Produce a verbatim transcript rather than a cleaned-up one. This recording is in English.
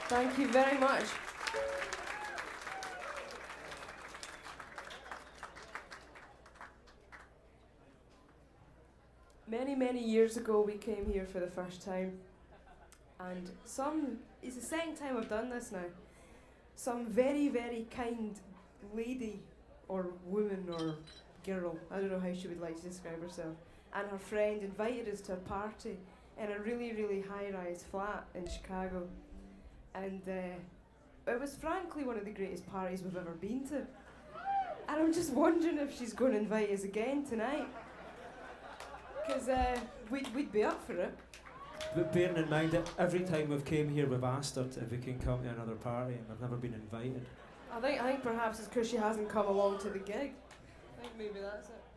Thank you very much. Many, many years ago, we came here for the first time, and some, it's the second time I've done this now, some very, very kind lady, or woman, or girl, I don't know how she would like to describe herself, and her friend invited us to a party in a really, really high-rise flat in Chicago. And uh, it was frankly one of the greatest parties we've ever been to. And I'm just wondering if she's going to invite us again tonight. Because uh, we'd, we'd be up for it. But bearing in mind that every time we've came here, we've asked her to, if we can come to another party, and we've never been invited. I think, I think perhaps it's because she hasn't come along to the gig. I think maybe that's it.